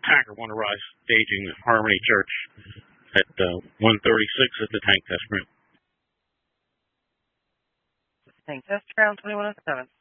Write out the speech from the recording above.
attacker want to rise staging at Harmony Church at 136 at the tank test room. Tank test ground 2107.